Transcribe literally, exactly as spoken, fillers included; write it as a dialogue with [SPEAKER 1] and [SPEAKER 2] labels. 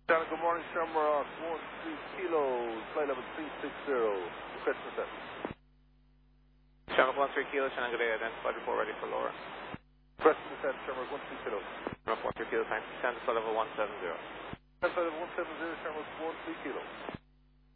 [SPEAKER 1] Channel, good morning, Shamrock, one three kilos, flight level three six zero, request for set.
[SPEAKER 2] Channel one three kilos, Channel good day, identified report ready for lower.
[SPEAKER 1] Request for set, Shamrock one three kilos.
[SPEAKER 2] Shamrock one three kilos, thanks. Channel flight level one seven zero.
[SPEAKER 1] Flight level one seven zero, Shamrock one three kilos.